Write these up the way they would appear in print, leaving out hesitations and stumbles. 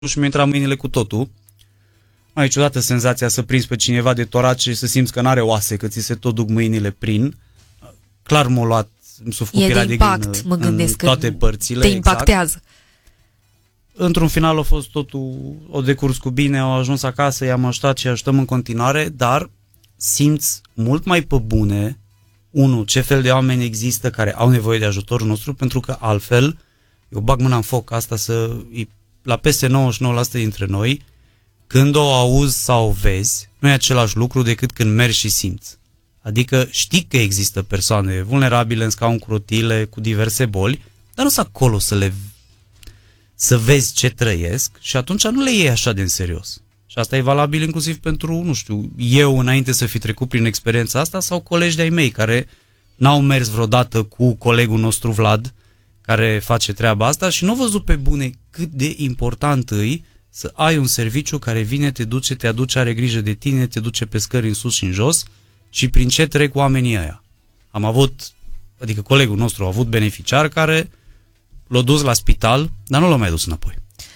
și mi-a intrat mâinile cu totul. Mai ciudată senzația să prinzi pe cineva de torace și să simți că n-are oase, că ți se tot duc mâinile prin. Clar m-a luat, s-a făcut pielea de găină mă gândesc, în toate părțile. Te impactează. Exact. Într-un final a fost totul, o decurs cu bine, au ajuns acasă, i-am ajutat și ajutăm în continuare, dar simți mult mai pe bune, ce fel de oameni există care au nevoie de ajutorul nostru, pentru că altfel, eu bag mâna în foc, asta la peste 99% dintre noi, când o auzi sau o vezi, nu e același lucru decât când mergi și simți. Adică știi că există persoane vulnerabile în scaun cu rotile, cu diverse boli, dar nu sunt acolo să vezi ce trăiesc și atunci nu le iei așa de în serios. Și asta e valabil inclusiv pentru, nu știu, eu înainte să fi trecut prin experiența asta sau colegi de-ai mei care n-au mers vreodată cu colegul nostru Vlad, care face treaba asta și nu au văzut pe bune cât de important îi să ai un serviciu care vine, te duce, te aduce, are grijă de tine, te duce pe scări în sus și în jos și prin ce trec oamenii ăia. Adică colegul nostru a avut beneficiar care l-a dus la spital, dar nu l-a mai dus înapoi.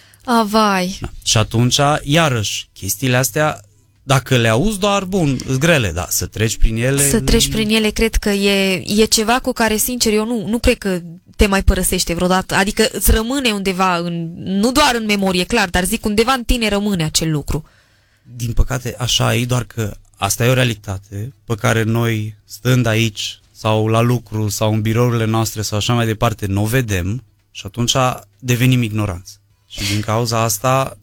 Vai. Da. Și atunci, iarăși, chestiile astea, dacă le auzi doar, bun, îs grele, dar să treci prin ele... Să treci prin ele, cred că e ceva cu care, sincer, eu nu cred că te mai părăsește vreodată. Adică îți rămâne undeva, nu doar în memorie, clar, dar zic, undeva în tine rămâne acel lucru. Din păcate, așa e, doar că asta e o realitate pe care noi, stând aici, sau la lucru, sau în birourile noastre, sau așa mai departe, nu o vedem și atunci devenim ignoranți. Și din cauza asta,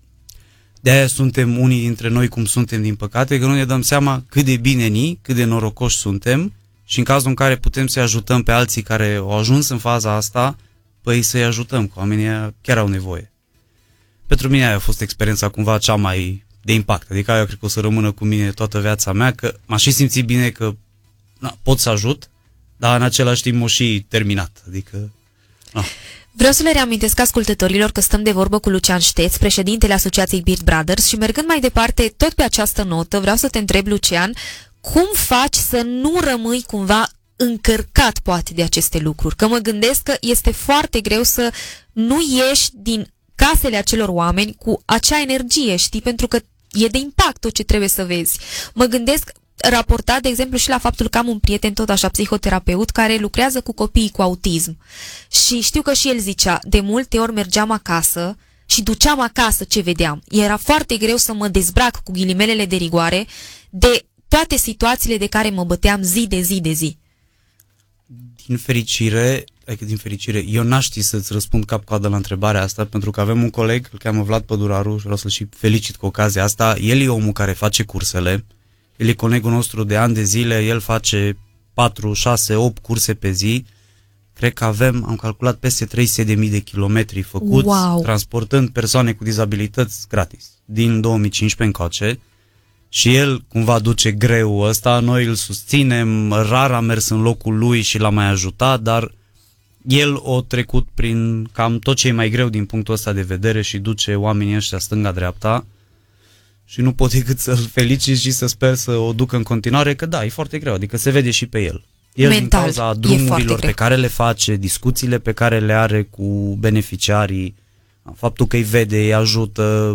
de-aia suntem unii dintre noi cum suntem, din păcate, că nu ne dăm seama cât de bine cât de norocoși suntem și în cazul în care putem să-i ajutăm pe alții care au ajuns în faza asta, păi să-i ajutăm, că oamenii chiar au nevoie. Pentru mine aia a fost experiența cumva cea mai de impact, adică eu cred că o să rămână cu mine toată viața mea, că m-a și simțit bine că pot să ajut, dar în același timp m-a și terminat, adică... Vreau să le reamintesc ascultătorilor că stăm de vorbă cu Lucian Șteț, președintele Asociației Beard Brothers, și mergând mai departe, tot pe această notă, vreau să te întreb, Lucian, cum faci să nu rămâi cumva încărcat poate de aceste lucruri? Că mă gândesc că este foarte greu să nu ieși din casele acelor oameni cu acea energie, știi? Pentru că e de impact tot ce trebuie să vezi. Mă gândesc raportat, de exemplu, și la faptul că am un prieten, tot așa, psihoterapeut, care lucrează cu copiii cu autism. Și știu că și el zicea, de multe ori mergeam acasă și duceam acasă ce vedeam. Era foarte greu să mă dezbrac, cu ghilimelele de rigoare, de toate situațiile de care mă băteam zi de zi de zi. Din fericire, eu n-aș ști să-ți răspund cap-coadă la întrebarea asta, pentru că avem un coleg, îl cheamă Vlad Păduraru și vreau să-l și felicit cu ocazia asta. El e omul care face cursele. El e colegul nostru de ani de zile, el face 4, 6, 8 curse pe zi. Cred că am calculat peste 300.000 de kilometri făcuți, wow, transportând persoane cu dizabilități gratis, din 2015 încoace. Și el cumva duce greul ăsta, noi îl susținem, rar a mers în locul lui și l-a mai ajutat, dar el a trecut prin cam tot ce e mai greu din punctul ăsta de vedere și duce oamenii ăștia stânga-dreapta. Și nu pot decât să-l felicit și să sper să o ducă în continuare, că da, e foarte greu, adică se vede și pe el. El mental, din cauza drumurilor pe care le face, discuțiile pe care le are cu beneficiarii, faptul că îi vede, îi ajută,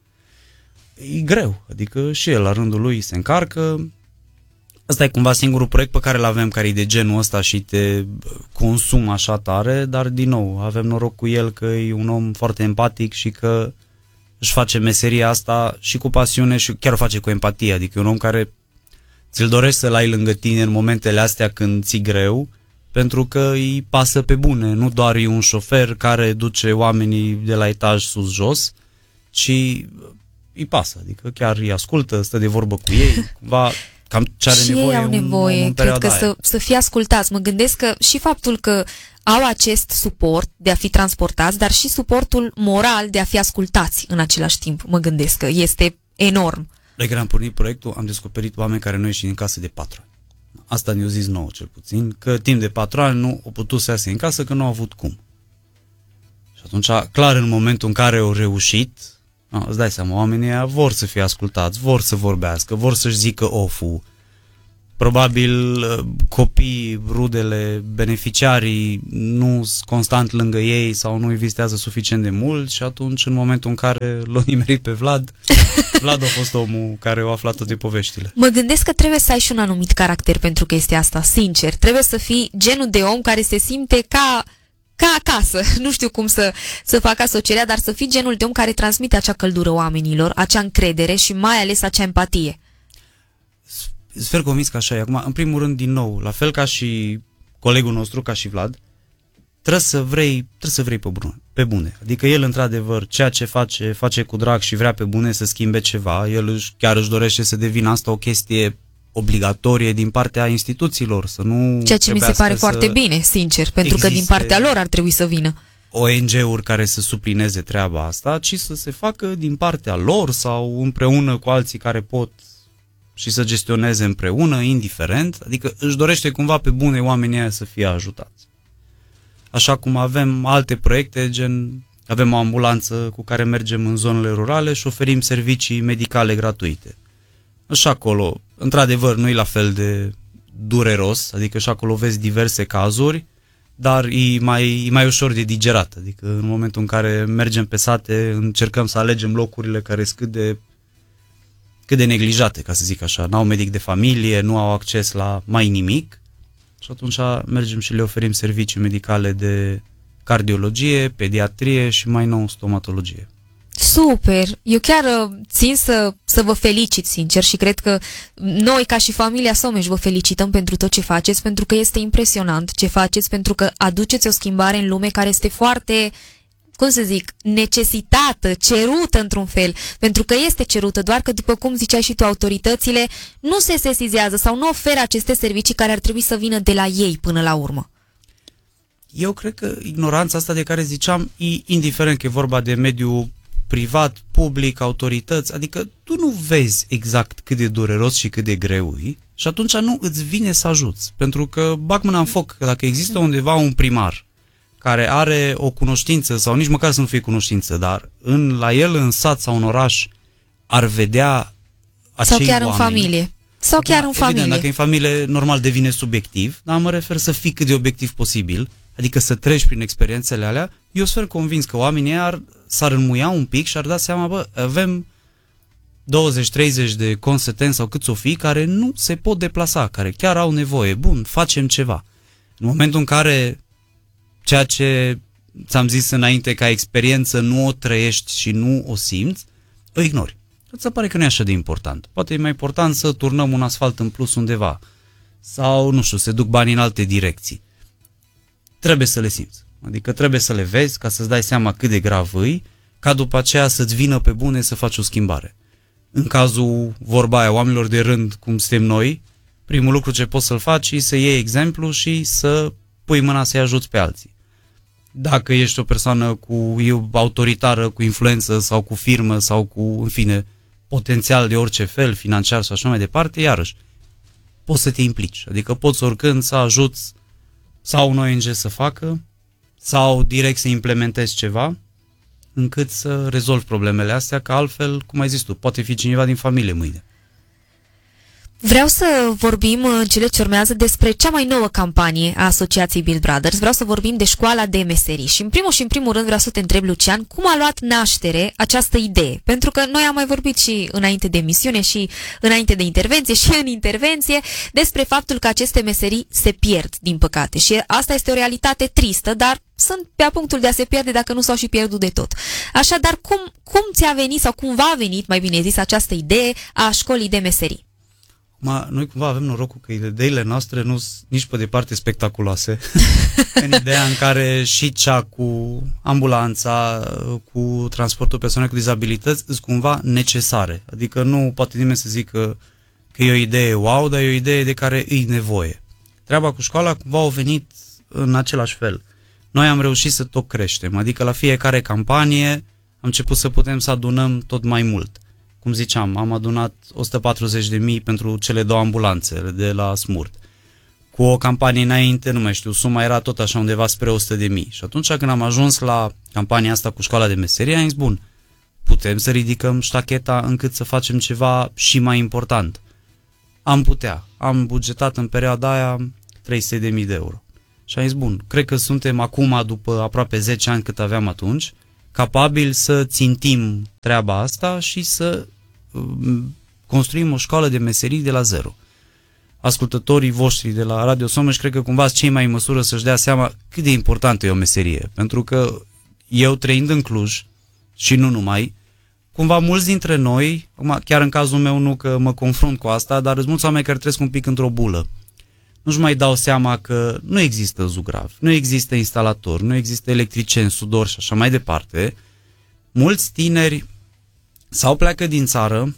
e greu, adică și el la rândul lui se încarcă. Ăsta e cumva singurul proiect pe care îl avem, care e de genul ăsta și te consumă așa tare, dar din nou avem noroc cu el că e un om foarte empatic și că își face meseria asta și cu pasiune și chiar o face cu empatie, adică e un om care ți-l dorești să-l ai lângă tine în momentele astea când ți-i greu, pentru că îi pasă pe bune, nu doar e un șofer care duce oamenii de la etaj sus-jos, ci îi pasă, adică chiar îi ascultă, stă de vorbă cu ei, cumva cam ce are și nevoie. Și ei au nevoie, cred că să fie ascultați. Mă gândesc că și faptul că au acest suport de a fi transportați, dar și suportul moral de a fi ascultați în același timp, mă gândesc că este enorm. Noi când am pornit proiectul, am descoperit oameni care nu ieși din casă de 4 ani. Asta ne-au zis nouă cel puțin, că timp de 4 ani nu au putut să iasă în casă, că nu au avut cum. Și atunci, clar, în momentul în care au reușit, îți dai seama, oamenii vor să fie ascultați, vor să vorbească, vor să-și zică oful. probabil copiii, rudele, beneficiarii nu sunt constant lângă ei sau nu îi vizitează suficient de mult și atunci în momentul în care l-a nimerit pe Vlad, Vlad a fost omul care a aflat toate poveștile. Mă gândesc că trebuie să ai și un anumit caracter pentru chestia asta, sincer. Trebuie să fii genul de om care se simte ca acasă. Nu știu cum să fac asocierea, dar să fii genul de om care transmite acea căldură oamenilor, acea încredere și mai ales acea empatie. Sper convins că așa e. Acum, în primul rând, din nou, la fel ca și colegul nostru, ca și Vlad, trebuie să vrei pe bune. Adică el, într-adevăr, ceea ce face cu drag și vrea pe bune să schimbe ceva. El chiar își dorește să devină asta o chestie obligatorie din partea instituțiilor, să nu... Ceea ce mi se pare foarte bine, sincer, pentru că din partea lor ar trebui să vină. ONG-uri care să suplineze treaba asta, ci să se facă din partea lor sau împreună cu alții care pot și să gestioneze împreună, indiferent, adică își dorește cumva pe bune oamenii aia să fie ajutați. Așa cum avem alte proiecte, gen avem o ambulanță cu care mergem în zonele rurale și oferim servicii medicale gratuite. Și acolo, într-adevăr, nu e la fel de dureros, adică și acolo vezi diverse cazuri, dar e mai ușor de digerat, adică în momentul în care mergem pe sate, încercăm să alegem locurile care sunt cât de neglijate, ca să zic așa. N-au medic de familie, nu au acces la mai nimic și atunci mergem și le oferim servicii medicale de cardiologie, pediatrie și mai nou stomatologie. Super! Eu chiar țin să vă felicit, sincer, și cred că noi, ca și familia Someș, vă felicităm pentru tot ce faceți, pentru că este impresionant ce faceți, pentru că aduceți o schimbare în lume care este foarte, cum să zic, necesitată, cerută într-un fel, pentru că este cerută, doar că, după cum ziceai și tu, autoritățile nu se sesizează sau nu oferă aceste servicii care ar trebui să vină de la ei până la urmă. Eu cred că ignoranța asta de care ziceam, indiferent că e vorba de mediul privat, public, autorități, adică tu nu vezi exact cât de dureros și cât de greu e și atunci nu îți vine să ajuți, pentru că bag mâna în foc, că dacă există undeva un primar care are o cunoștință sau nici măcar să nu fie cunoștință, dar la el în sat sau în oraș ar vedea acei sau chiar oameni, în familie. Sau chiar în familie. Dacă în familie normal devine subiectiv, dar mă refer să fii cât de obiectiv posibil, adică să treci prin experiențele alea. Eu sunt convins că oamenii s-ar înmuia un pic și ar da seama, bă, avem 20-30 de consăteni sau câți o fi care nu se pot deplasa, care chiar au nevoie. Bun, facem ceva. În momentul în care ceea ce ți-am zis înainte ca experiență nu o trăiești și nu o simți, o ignori. Îți se pare că nu e așa de important. Poate e mai important să turnăm un asfalt în plus undeva sau, nu știu, se duc banii în alte direcții. Trebuie să le simți. Adică trebuie să le vezi ca să-ți dai seama cât de grav îi, ca după aceea să-ți vină pe bune să faci o schimbare. În cazul, vorba aia, oamenilor de rând, cum suntem noi, primul lucru ce poți să-l faci e să iei exemplu și să pui mâna să-i ajuți pe alții. Dacă ești o persoană autoritară, cu influență sau cu firmă sau cu, în fine, potențial de orice fel, financiar și așa mai departe, iarăși, poți să te implici. Adică poți oricând să ajuți sau un ONG să facă, sau direct să implementezi ceva, încât să rezolvi problemele astea, că altfel, cum ai zis tu, poate fi cineva din familie mâine. Vreau să vorbim în cele ce urmează despre cea mai nouă campanie a Asociației Build Brothers. Vreau să vorbim de școala de meserii. Și în primul rând vreau să te întreb, Lucian, cum a luat naștere această idee? Pentru că noi am mai vorbit și înainte de emisiune și înainte de intervenție și în intervenție despre faptul că aceste meserii se pierd, din păcate. Și asta este o realitate tristă, dar sunt pe punctul de a se pierde dacă nu s-au și pierdut de tot. Așadar, cum ți-a venit sau cum v-a venit, mai bine zis, această idee a școlii de meserii? Noi cumva avem norocul că ideile noastre nu sunt nici pe departe spectaculoase. În ideea în care și cea cu ambulanța, cu transportul persoanelor cu dizabilități sunt cumva necesare. Adică nu poate nimeni să zică că e o idee wow, dar e o idee de care îi nevoie. Treaba cu școala cumva a venit în același fel. Noi am reușit să tot creștem, adică la fiecare campanie am început să putem să adunăm tot mai mult. Cum ziceam, am adunat 140.000 pentru cele 2 ambulanțe de la Smurt. Cu o campanie înainte, nu mai știu, suma era tot așa undeva spre 100.000. Și atunci când am ajuns la campania asta cu școala de meserie, am zis, bun, putem să ridicăm ștacheta încât să facem ceva și mai important. Am bugetat în perioada aia 300.000 de euro. Și am zis, bun, cred că suntem acum, după aproape 10 ani cât aveam atunci, capabili să țintim treaba asta și să construim o școală de meserii de la zero. Ascultătorii voștri de la Radio Someș cred că cumva sunt cei mai în măsură să-și dea seama cât de importantă e o meserie. Pentru că eu, trăind în Cluj și nu numai, cumva mulți dintre noi, chiar în cazul meu nu că mă confrunt cu asta, dar sunt mulți oameni care trăiesc un pic într-o bulă. Nu-și mai dau seama că nu există zugrav, nu există instalator, nu există electricieni, sudor și așa mai departe. Mulți tineri sau pleacă din țară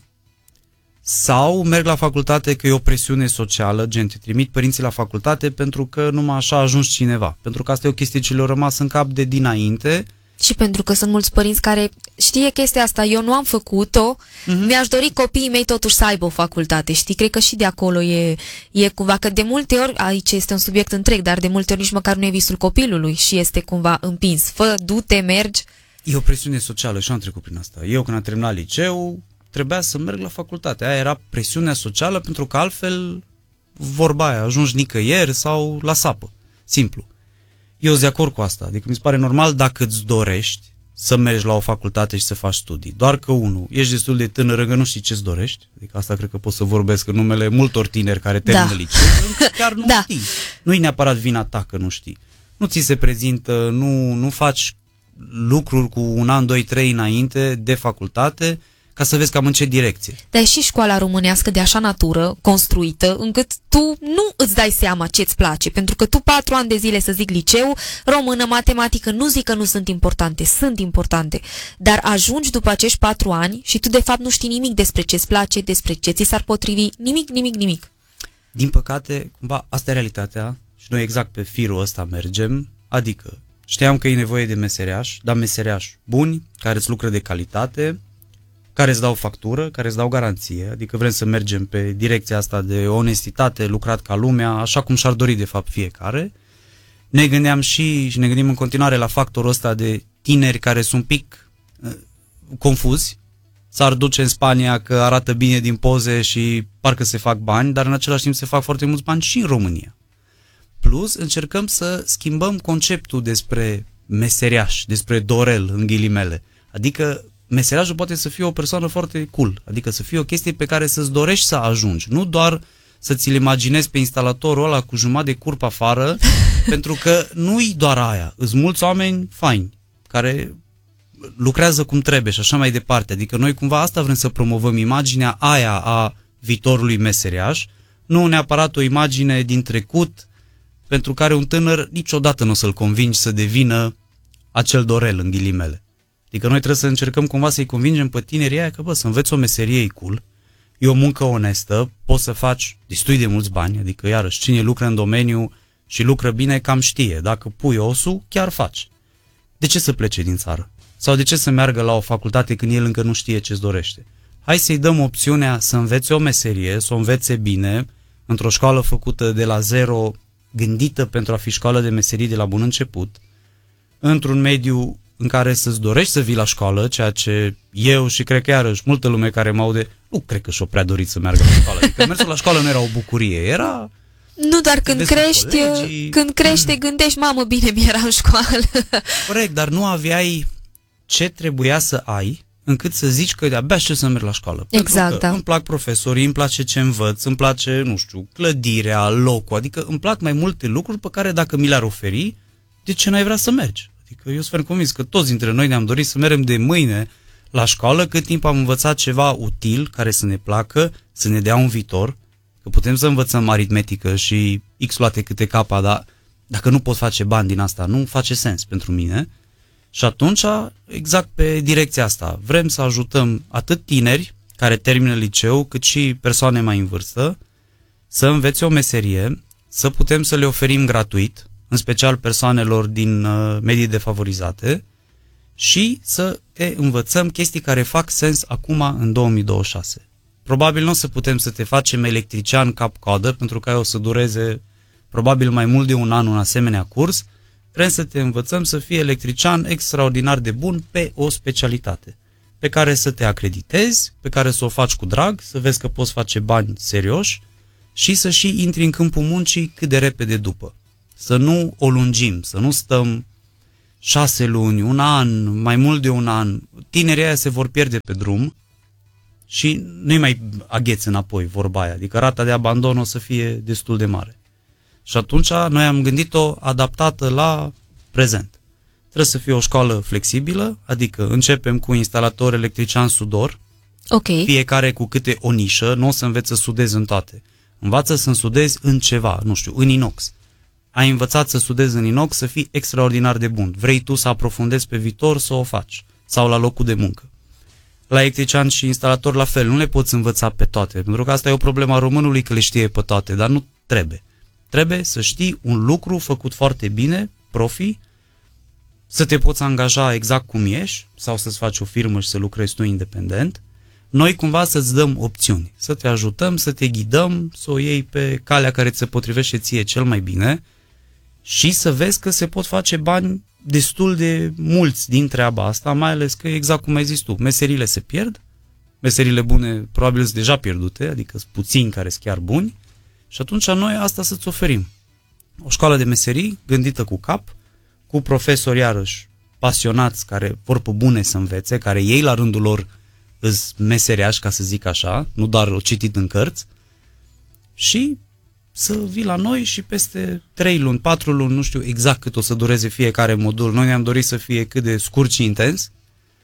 sau merg la facultate că e o presiune socială, gen te trimit părinții la facultate pentru că numai așa a ajuns cineva. Pentru că asta e o chestie ce le-a rămas în cap de dinainte. Și pentru că sunt mulți părinți care știe chestia asta, eu nu am făcut-o, mi-aș dori copiii mei totuși să aibă o facultate, știi? Cred că și de acolo e cumva, că de multe ori, aici este un subiect întreg, dar de multe ori nici măcar nu e visul copilului și este cumva împins. Fă, du-te, mergi. E o presiune socială și am trecut prin asta. Eu când am terminat liceu, trebuia să merg la facultate. Aia era presiunea socială, pentru că altfel vorba aia, ajungi nicăieri sau la sapă. Simplu. Eu sunt de acord cu asta. Adică mi se pare normal dacă îți dorești să mergi la o facultate și să faci studii. Doar că, ești destul de tânără că nu știi ce-ți dorești. Adică asta cred că pot să vorbesc în numele multor tineri care termină liceu. Chiar nu știi. Nu-i neapărat vina ta că nu știi. Nu ți se prezintă, nu faci lucruri cu 1 an, 2, 3 înainte de facultate ca să vezi cam în ce direcție. Dar e și școala românească de așa natură, construită, încât tu nu îți dai seama ce-ți place, pentru că tu 4 ani de zile, să zic, liceu, română, matematică, nu zic că nu sunt importante, sunt importante, dar ajungi după acești 4 ani și tu de fapt nu știi nimic despre ce-ți place, despre ce ți s-ar potrivi, nimic. Din păcate, cumva, asta e realitatea și noi exact pe firul ăsta mergem, adică știam că e nevoie de meseriași, dar meseriași buni, care îți lucră de calitate, care îți dau factură, care îți dau garanție, adică vrem să mergem pe direcția asta de onestitate, lucrat ca lumea, așa cum și-ar dori de fapt fiecare. Ne gândeam și ne gândim în continuare la factorul ăsta de tineri care sunt un pic confuzi, s-ar duce în Spania că arată bine din poze și parcă se fac bani, dar în același timp se fac foarte mulți bani și în România. Plus, încercăm să schimbăm conceptul despre meseriaș, despre dorel, în ghilimele. Adică meseriașul poate să fie o persoană foarte cool, adică să fie o chestie pe care să-ți dorești să ajungi, nu doar să ți-l imaginezi pe instalatorul ăla cu jumătate de curp afară, pentru că nu-i doar aia, sunt mulți oameni faini, care lucrează cum trebuie și așa mai departe, adică noi cumva asta vrem să promovăm, imaginea aia a viitorului meseriaș, nu neapărat o imagine din trecut, pentru care un tânăr niciodată nu o să-l convingi să devină acel dorel, în ghilimele. Adică noi trebuie să încercăm cumva să-i convingem pe tinerii aia că, să înveți o meserie, e cool, e o muncă onestă, poți să faci destui de mulți bani, adică iarăși cine lucră în domeniu și lucră bine cam știe, dacă pui osul, chiar faci. De ce să plece din țară? Sau de ce să meargă la o facultate când el încă nu știe ce-ți dorește? Hai să-i dăm opțiunea să învețe o meserie, să o învețe bine, într-o școală făcută de la zero, gândită pentru a fi școală de meserii de la bun început, într-un mediu în care să-ți dorești să vii la școală, ceea ce eu și cred că iarăși multă lume care mă aude, nu cred că și-o prea dorit să meargă la școală. Adică mersul la școală nu era o bucurie, era... Nu, dar când crești, te gândești, mamă, bine mi-era în școală. Corect, dar nu aveai ce trebuia să ai încât să zici că de-abia știu să merg la școală. Exact, pentru că îmi plac profesorii, îmi place ce învăț, îmi place, nu știu, clădirea, locul, adică îmi plac mai multe lucruri pe care dacă mi le-ar oferi, de ce n-ai vrea să mergi? Adică eu sunt foarte convins că toți dintre noi ne-am dorit să mergem de mâine la școală cât timp am învățat ceva util, care să ne placă, să ne dea un viitor, că putem să învățăm aritmetică și X luate câte capa, dar dacă nu pot face bani din asta, nu face sens pentru mine. Și atunci, exact pe direcția asta, vrem să ajutăm atât tineri care termină liceu, cât și persoane mai în vârstă, să învețe o meserie, să putem să le oferim gratuit, în special persoanelor din medii defavorizate, și să te învățăm chestii care fac sens acum în 2026. Probabil nu o să putem să te facem electrician cap-coadă, pentru că o să dureze probabil mai mult de un an un asemenea curs. Vrem să te învățăm să fii electrician extraordinar de bun pe o specialitate, pe care să te acreditezi, pe care să o faci cu drag, să vezi că poți face bani serioși, și să și intri în câmpul muncii cât de repede după. Să nu o lungim, să nu stăm 6 luni, un an, mai mult de un an. Tinerii aia se vor pierde pe drum și nu-i mai agheți înapoi, vorba aia. Adică rata de abandon o să fie destul de mare. Și atunci noi am gândit-o adaptată la prezent. Trebuie să fie o școală flexibilă, adică începem cu instalator, electrician, sudor, fiecare cu câte o nișă, nu o să înveți să sudezi în toate. Învață să sudezi în ceva, nu știu, în inox. Ai învățat să sudezi în inox, să fii extraordinar de bun. Vrei tu să aprofundezi pe viitor, să o faci. Sau la locul de muncă. La electrician și instalator la fel, nu le poți învăța pe toate, pentru că asta e o problemă a românului, că le știe pe toate, dar nu trebuie. Trebuie să știi un lucru făcut foarte bine, profi, să te poți angaja exact cum ești, sau să-ți faci o firmă și să lucrezi tu independent. Noi cumva să-ți dăm opțiuni, să te ajutăm, să te ghidăm, să o iei pe calea care ți se potrivește ție cel mai bine și să vezi că se pot face bani destul de mulți din treaba asta, mai ales că, exact cum ai zis tu, meserile se pierd, meserile bune probabil sunt deja pierdute, adică sunt puțini care sunt chiar buni și atunci noi asta să-ți oferim. O școală de meserii gândită cu cap, cu profesori iarăși pasionați care vor pe bune să învețe, care ei la rândul lor îs meseriași, ca să zic așa, nu doar o citit în cărți, și să vii la noi și peste 3 luni, 4 luni, nu știu exact cât o să dureze fiecare modul, noi ne-am dorit să fie cât de scurt și intens,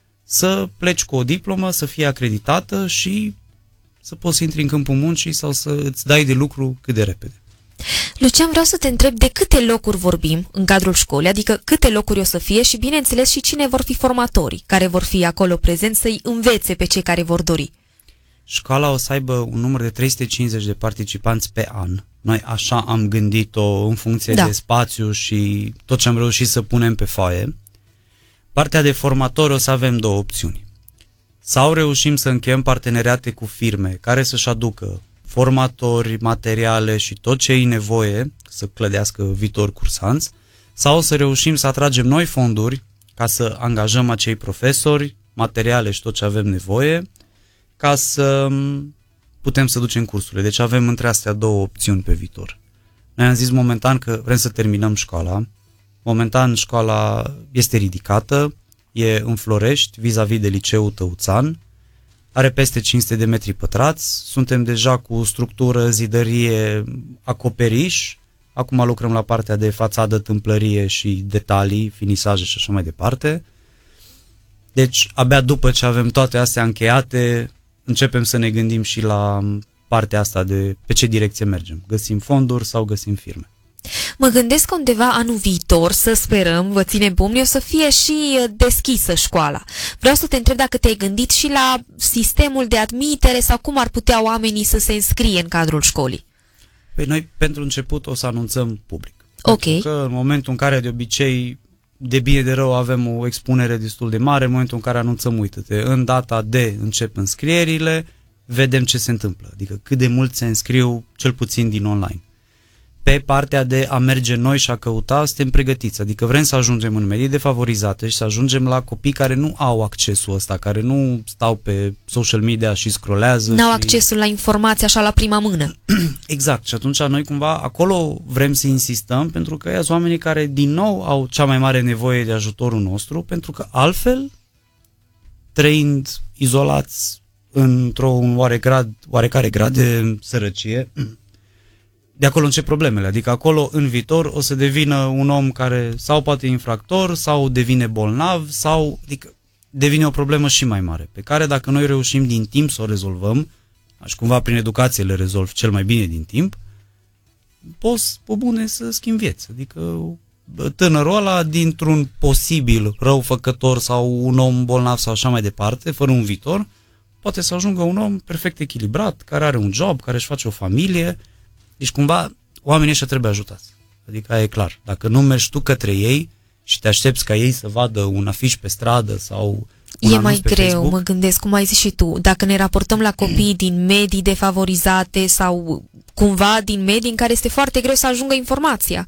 să pleci cu o diplomă, să fie acreditată și să poți intri în câmpul muncii sau să îți dai de lucru cât de repede. Lucian, vreau să te întreb de câte locuri vorbim în cadrul școlii, adică câte locuri o să fie și, bineînțeles, și cine vor fi formatorii care vor fi acolo prezenți să-i învețe pe cei care vor dori. Școala o să aibă un număr de 350 de participanți pe an. Noi așa am gândit-o în funcție de spațiu și tot ce am reușit să punem pe foaie. Partea de formatori o să avem 2 opțiuni. Sau reușim să încheiem parteneriate cu firme care să-și aducă formatori, materiale și tot ce e nevoie să clădească viitori cursanți, sau să reușim să atragem noi fonduri ca să angajăm acei profesori, materiale și tot ce avem nevoie, ca să putem să ducem cursurile. Deci avem între astea 2 opțiuni pe viitor. Noi am zis momentan că vrem să terminăm școala. Momentan școala este ridicată, e în Florești, vis-a-vis de liceul Tăuțan, are peste 500 de metri pătrați, suntem deja cu structură, zidărie, acoperiș, acum lucrăm la partea de fațadă, tâmplărie și detalii, finisaje și așa mai departe. Deci, abia după ce avem toate astea încheiate, începem să ne gândim și la partea asta de pe ce direcție mergem. Găsim fonduri sau găsim firme. Mă gândesc că undeva anul viitor, să sperăm, vă ținem pumnii, o să fie și deschisă școala. Vreau să te întreb dacă te-ai gândit și la sistemul de admitere sau cum ar putea oamenii să se înscrie în cadrul școlii. Păi noi, pentru început, o să anunțăm public. Ok. Pentru că în momentul în care, de obicei, de bine de rău, avem o expunere destul de mare, în momentul în care anunțăm, uite-te, în data de încep înscrierile, vedem ce se întâmplă. Adică cât de mult se înscriu, cel puțin din online. Pe partea de a merge noi și a căuta, suntem pregătiți. Adică vrem să ajungem în medii defavorizate și să ajungem la copii care nu au accesul ăsta, care nu stau pe social media și scrollează. N-au accesul la informații așa la prima mână. Exact. Și atunci noi cumva acolo vrem să insistăm, pentru că sunt oamenii care din nou au cea mai mare nevoie de ajutorul nostru, pentru că altfel, trăind izolați într-un oarecare grad de sărăcie, de acolo încep problemele, adică acolo în viitor o să devină un om care sau poate infractor sau devine bolnav sau adică devine o problemă și mai mare, pe care dacă noi reușim din timp să o rezolvăm, și cumva prin educație le rezolv cel mai bine din timp, poți pe bune să schimbi vieți, adică tânărul ăla dintr-un posibil răufăcător sau un om bolnav sau așa mai departe, fără un viitor, poate să ajungă un om perfect echilibrat, care are un job, care își face o familie. Deci cumva oamenii ăștia trebuie ajutați. Adică aia e clar. Dacă nu mergi tu către ei și te aștepți ca ei să vadă un afiș pe stradă sau un e mai greu, Facebook, mă gândesc, cum ai zis și tu, dacă ne raportăm la copii din medii defavorizate sau cumva din medii în care este foarte greu să ajungă informația.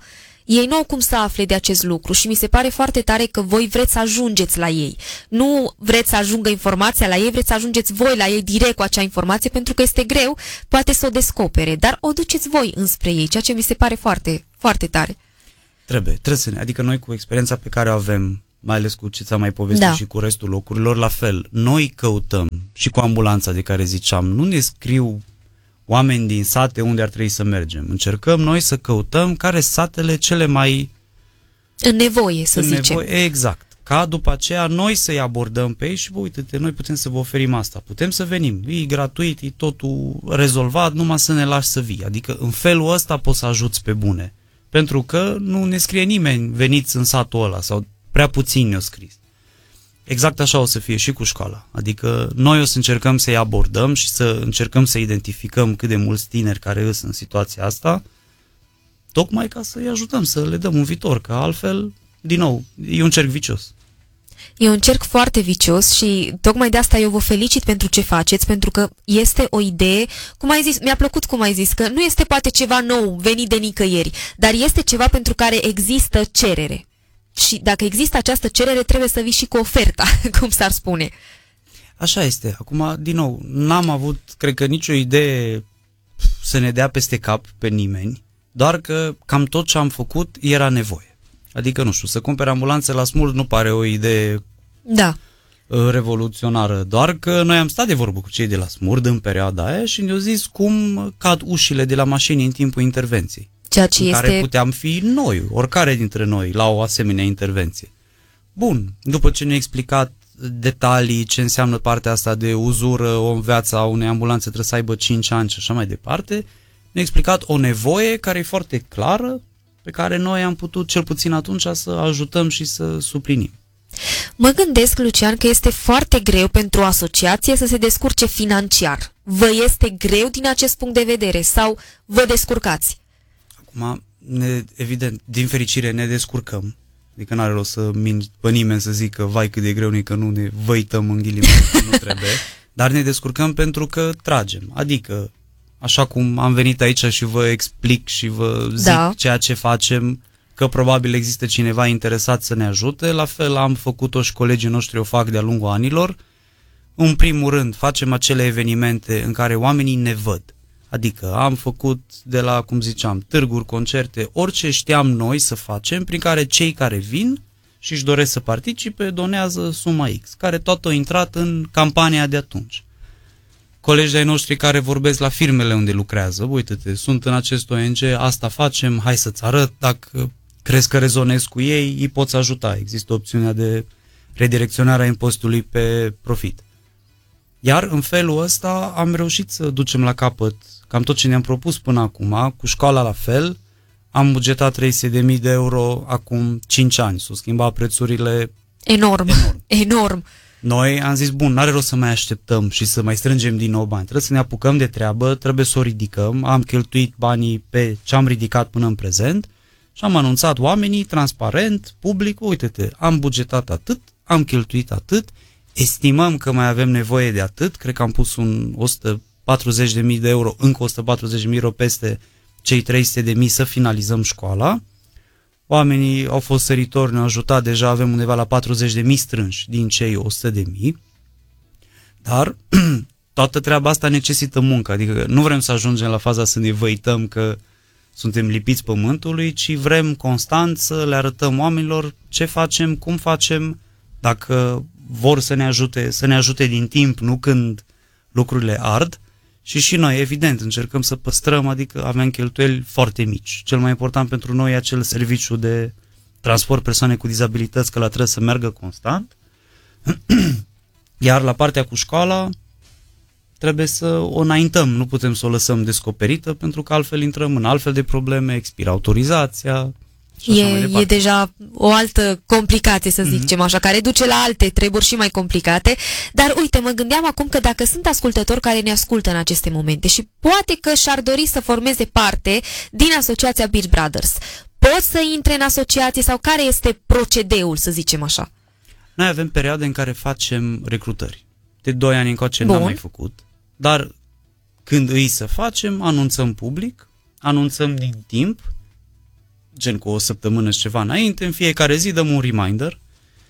Ei nu au cum să afle de acest lucru și mi se pare foarte tare că voi vreți să ajungeți la ei. Nu vreți să ajungă informația la ei, vreți să ajungeți voi la ei direct cu acea informație, pentru că este greu, poate să o descopere, dar o duceți voi înspre ei, ceea ce mi se pare foarte, foarte tare. Trebuie să ne, adică noi cu experiența pe care o avem, mai ales cu ce ți-am mai povestit și cu restul locurilor, la fel, noi căutăm și cu ambulanța de care ziceam, nu ne scriu oameni din sate unde ar trebui să mergem. Încercăm noi să căutăm care satele cele mai în nevoie, să zicem. Exact. Ca după aceea noi să-i abordăm pe ei și bă, uite-te, noi putem să vă oferim asta, putem să venim, e gratuit, e totul rezolvat, numai să ne lași să vii. Adică în felul ăsta poți să ajuți pe bune. Pentru că nu ne scrie nimeni, veniți în satul ăla, sau prea puțini ne-au scris. Exact așa o să fie și cu școala. Adică noi o să încercăm să-i abordăm și să încercăm să identificăm cât de mulți tineri care îs în situația asta, tocmai ca să-i ajutăm, să le dăm un viitor, că altfel, din nou, e un cerc vicios. E un cerc foarte vicios și tocmai de asta eu vă felicit pentru ce faceți, pentru că este o idee, cum ai zis, mi-a plăcut cum ai zis, că nu este poate ceva nou, venit de nicăieri, dar este ceva pentru care există cerere. Și dacă există această cerere, trebuie să vii și cu oferta, cum s-ar spune. Așa este. Acum, din nou, n-am avut, cred că, nicio idee să ne dea peste cap pe nimeni, doar că cam tot ce am făcut era nevoie. Adică, nu știu, să cumperi ambulanțe la Smurd nu pare o idee revoluționară, doar că noi am stat de vorbă cu cei de la Smurd în perioada aia și ne-au zis cum cad ușile de la mașini în timpul intervenției. Ceea ce în care puteam fi noi, oricare dintre noi, la o asemenea intervenție. Bun, după ce ne-a explicat detalii, ce înseamnă partea asta de uzură, o viața unei ambulanțe trebuie să aibă 5 ani și așa mai departe, ne-a explicat o nevoie care e foarte clară, pe care noi am putut, cel puțin atunci, să ajutăm și să suplinim. Mă gândesc, Lucian, că este foarte greu pentru o asociație să se descurce financiar. Vă este greu din acest punct de vedere sau vă descurcați? Acum, evident, din fericire ne descurcăm. Adică n-are rost să minți pe nimeni să zică vai cât de greu e, că nu ne văităm în ghilimele, nu trebuie. Dar ne descurcăm pentru că tragem. Adică, așa cum am venit aici și vă explic și vă zic ceea ce facem, că probabil există cineva interesat să ne ajute, la fel am făcut-o și colegii noștri o fac de-a lungul anilor. În primul rând, facem acele evenimente în care oamenii ne văd. Adică am făcut de la, cum ziceam, târguri, concerte, orice știam noi să facem, prin care cei care vin și își doresc să participe, donează suma X, care tot a intrat în campania de atunci. Colegii ai noștri care vorbesc la firmele unde lucrează, uite-te, sunt în acest ONG, asta facem, hai să-ți arăt, dacă crezi că rezonezi cu ei, îi poți ajuta. Există opțiunea de redirecționare a impozitului pe profit. Iar în felul ăsta am reușit să ducem la capăt cam tot ce ne-am propus până acum, cu școala la fel, am bugetat 300.000 de euro acum 5 ani, s-au schimbat prețurile enorm. Noi am zis, bun, n-are rost să mai așteptăm și să mai strângem din nou bani, trebuie să ne apucăm de treabă, trebuie să o ridicăm, am cheltuit banii pe ce am ridicat până în prezent și am anunțat oamenii, transparent, public, uite-te, am bugetat atât, am cheltuit atât, estimăm că mai avem nevoie de atât, cred că am pus un 140.000 de euro, încă 140.000 de euro peste cei 300.000 să finalizăm școala. Oamenii au fost săritori, ne-au ajutat, deja avem undeva la 40.000 strânși din cei 100.000, dar toată treaba asta necesită muncă, adică nu vrem să ajungem la faza să ne văităm că suntem lipiți pământului, ci vrem constant să le arătăm oamenilor ce facem, cum facem, dacă vor să ne ajute din timp, nu când lucrurile ard. Și noi, evident, încercăm să păstrăm, adică avem cheltuieli foarte mici. Cel mai important pentru noi e acel serviciu de transport persoane cu dizabilități, că la trebuie să meargă constant. Iar la partea cu școala trebuie să o înaintăm, nu putem să o lăsăm descoperită, pentru că altfel intrăm în altfel de probleme, expiră autorizația. E deja o altă complicație, să zicem așa, care duce la alte treburi și mai complicate. Dar uite, mă gândeam acum că dacă sunt ascultători care ne ascultă în aceste momente și poate că și-ar dori să formeze parte din asociația Beard Brothers, pot să intre în asociație sau care este procedeul, să zicem așa? Noi avem perioade în care facem recrutări. De 2 ani încoace n-am mai făcut, dar când îi să facem, anunțăm public, anunțăm din timp, gen cu o săptămână și ceva înainte, în fiecare zi dăm un reminder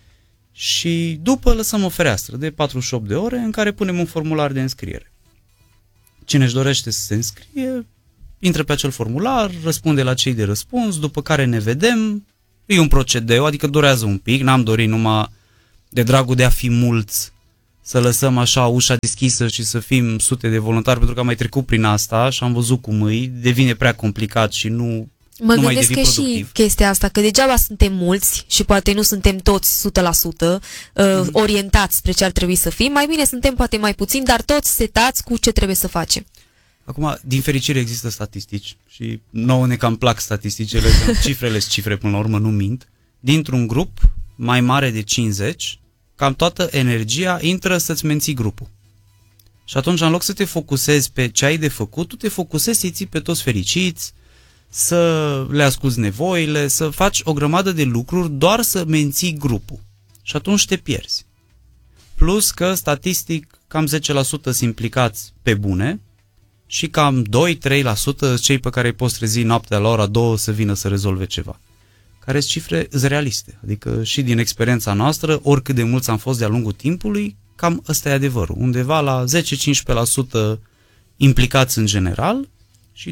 și după lăsăm o fereastră de 48 de ore în care punem un formular de înscriere. Cine își dorește să se înscrie, intră pe acel formular, răspunde la cei de răspuns, după care ne vedem, e un procedeu, adică durează un pic, n-am dorit numai de dragul de a fi mulți să lăsăm așa ușa deschisă și să fim sute de voluntari, pentru că am mai trecut prin asta și am văzut cum devine prea complicat și nu Mă nu mai gândesc devii că productiv. și chestia asta, că degeaba suntem mulți și poate nu suntem toți 100% orientați spre ce ar trebui să fim, mai bine suntem poate mai puțini, dar toți setați cu ce trebuie să facem. Acum, din fericire există statistici și nouă ne cam plac statisticile, că cifrele sunt cifre până la urmă, nu mint. Dintr-un grup mai mare de 50, cam toată energia intră să-ți menții grupul. Și atunci, în loc să te focusezi pe ce ai de făcut, tu te focusezi să-i ții pe toți fericiți, să le asculți nevoile, să faci o grămadă de lucruri doar să menții grupul. Și atunci te pierzi. Plus că, statistic, cam 10% sunt implicați pe bune și cam 2-3% cei pe care îi poți trezi noaptea la ora 2 să vină să rezolve ceva. Care sunt cifre realiste. Adică și din experiența noastră, oricât de mulți am fost de-a lungul timpului, cam ăsta e adevărul. Undeva la 10-15% implicați în general și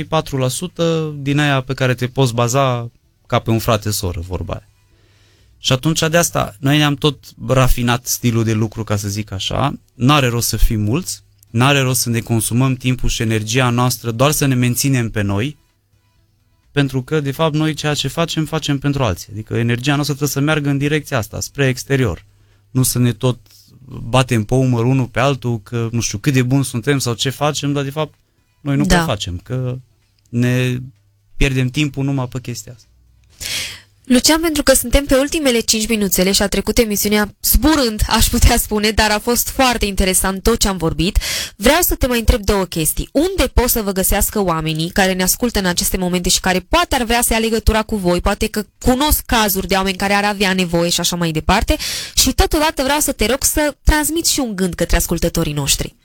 2-3-4% din aia pe care te poți baza ca pe un frate-soră, vorba aia. Și atunci de asta, noi ne-am tot rafinat stilul de lucru, ca să zic așa, n-are rost să fim mulți, n-are rost să ne consumăm timpul și energia noastră doar să ne menținem pe noi, pentru că, de fapt, noi ceea ce facem, facem pentru alții. Adică energia noastră trebuie să meargă în direcția asta, spre exterior. Nu să ne tot batem pe umăr unul pe altul, că nu știu cât de buni suntem sau ce facem, dar, de fapt, noi nu prea facem, că ne pierdem timpul numai pe chestia asta. Lucian, pentru că suntem pe ultimele 5 minuțele și a trecut emisiunea zburând, aș putea spune, dar a fost foarte interesant tot ce am vorbit, vreau să te mai întreb două chestii. Unde pot să vă găsească oamenii care ne ascultă în aceste momente și care poate ar vrea să ia legătura cu voi, poate că cunosc cazuri de oameni care ar avea nevoie și așa mai departe, și totodată vreau să te rog să transmiți și un gând către ascultătorii noștri.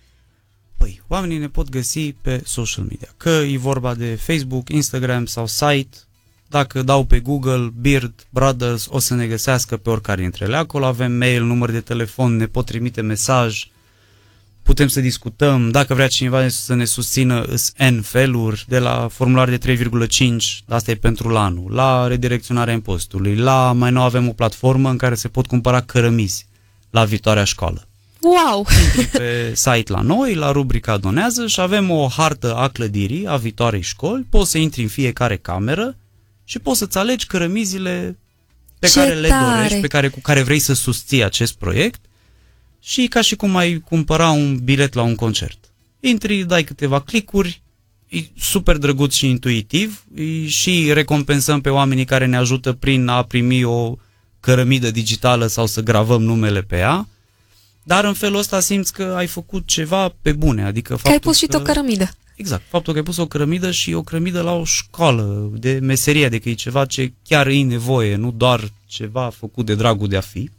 Păi, oamenii ne pot găsi pe social media, că e vorba de Facebook, Instagram sau site. Dacă dau pe Google Beard Brothers, o să ne găsească pe oricare dintre ele. Acolo avem mail, număr de telefon, ne pot trimite mesaj, putem să discutăm. Dacă vrea cineva să ne susțină, îs N feluri, de la formular de 3,5, asta e pentru anul, la redirecționarea impozitului, la mai nou avem o platformă în care se pot cumpăra cărămizi la viitoarea școală. Wow! Intri pe site la noi, la rubrica Donează și avem o hartă a clădirii, a viitoarei școli, poți să intri în fiecare cameră și poți să-ți alegi cărămizile pe care le dorești, cu care vrei să susții acest proiect și ca și cum ai cumpăra un bilet la un concert. Intri, dai câteva clicuri, e super drăguț și intuitiv și recompensăm pe oamenii care ne ajută prin a primi o cărămidă digitală sau să gravăm numele pe ea, dar în felul ăsta simți că ai făcut ceva pe bune. Adică că ai pus și o cărămidă. Exact, faptul că ai pus o cărămidă și o cărămidă la o școală de meserie, adică e ceva ce chiar e nevoie, nu doar ceva făcut de dragul de a fi.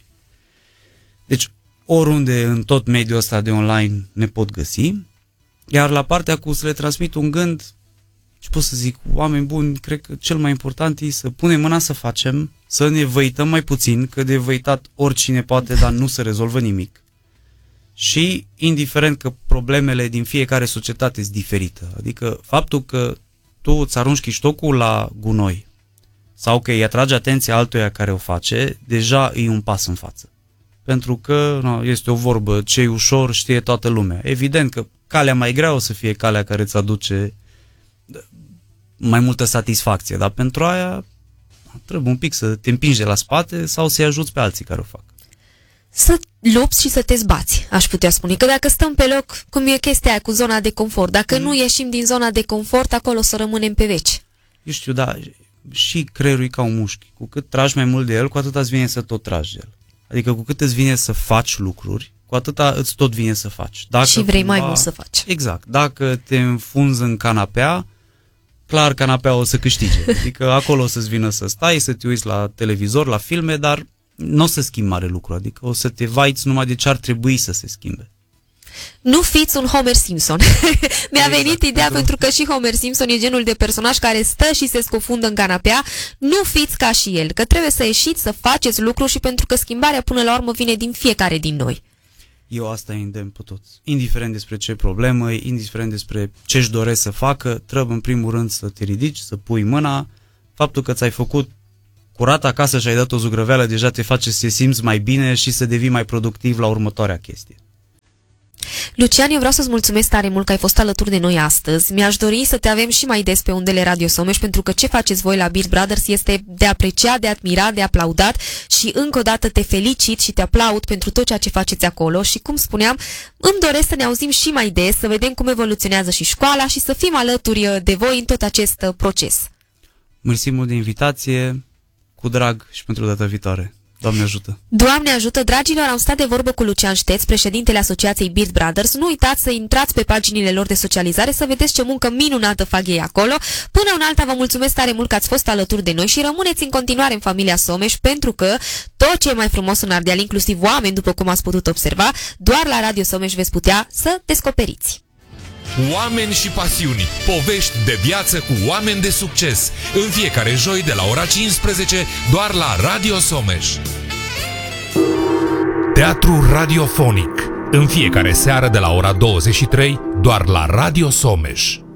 Deci, oriunde în tot mediul ăsta de online ne pot găsi, iar la partea cu să le transmit un gând, ce pot să zic, oameni buni, cred că cel mai important e să punem mâna să facem, să ne văităm mai puțin, că de văitat oricine poate, dar nu se rezolvă nimic. Și indiferent că problemele din fiecare societate sunt diferite, adică faptul că tu îți arunci chiștocul la gunoi sau că îi atragi atenția altuia care o face, deja e un pas în față. Pentru că este o vorbă, ce e ușor știe toată lumea. Evident că calea mai grea o să fie calea care îți aduce mai multă satisfacție, dar pentru aia trebuie un pic să te împingi de la spate sau să-i ajuți pe alții care o fac. Să lupți și să te zbați, aș putea spune. Că dacă stăm pe loc, cum e chestia aia cu zona de confort, dacă nu ieșim din zona de confort, acolo să rămânem pe veci. Eu știu, da, și creierul e ca un mușchi. Cu cât tragi mai mult de el, cu atât îți vine să tot tragi de el. Adică cu cât îți vine să faci lucruri, cu atâta îți tot vine să faci. Dacă și vrei mai mult să faci. Exact. Dacă te înfunzi în canapea, clar canapea o să câștige. Adică acolo o să-ți vină să stai, să te uiți la televizor, la filme, dar nu o să schimbi mare lucru. Adică o să te vaiți numai de ce ar trebui să se schimbe. Nu fiți un Homer Simpson. Mi-a venit ideea pentru că și Homer Simpson e genul de personaj care stă și se scufundă în canapea. Nu fiți ca și el, că trebuie să ieșiți, să faceți lucruri și pentru că schimbarea până la urmă vine din fiecare din noi. Eu asta îi îndemn pe toți. Indiferent despre ce problemă e, indiferent despre ce își doresc să facă, trebuie în primul rând să te ridici, să pui mâna. Faptul că ți-ai făcut curat acasă și ai dat o zugrăveală deja te face să te simți mai bine și să devii mai productiv la următoarea chestie. Lucian, eu vreau să-ți mulțumesc tare mult că ai fost alături de noi astăzi. Mi-aș dori să te avem și mai des pe undele Radio Someș, pentru că ce faceți voi la Beard Brothers este de apreciat, de admirat, de aplaudat și încă o dată te felicit și te aplaud pentru tot ceea ce faceți acolo și, cum spuneam, îmi doresc să ne auzim și mai des, să vedem cum evoluționează și școala și să fim alături de voi în tot acest proces. Mersi mult de invitație, cu drag și pentru data viitoare. Doamne ajută! Doamne ajută, dragilor, am stat de vorbă cu Lucian Șteț, președintele Asociației Beard Brothers. Nu uitați să intrați pe paginile lor de socializare să vedeți ce muncă minunată fac ei acolo. Până în alta, vă mulțumesc tare mult că ați fost alături de noi și rămâneți în continuare în familia Someș, pentru că tot ce e mai frumos în Ardeal, inclusiv oameni, după cum ați putut observa, doar la Radio Someș veți putea să descoperiți. Oameni și pasiuni, povești de viață cu oameni de succes. În fiecare joi de la ora 15, doar la Radio Someș. Teatru radiofonic. În fiecare seară de la ora 23, doar la Radio Someș.